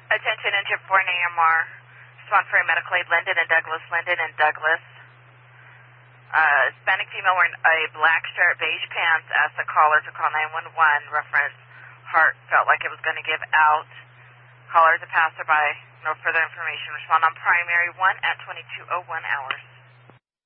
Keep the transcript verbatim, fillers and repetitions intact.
Attention engine four and A M R. Swan Ferry Medical Aid, Linden and Douglas, Linden and Douglas. Uh, Hispanic female wearing a black shirt, beige pants, asked the caller to call nine one one. Reference heart felt like it was going to give out. Caller is a passerby. No further information. Respond on primary one at twenty-two oh one hours.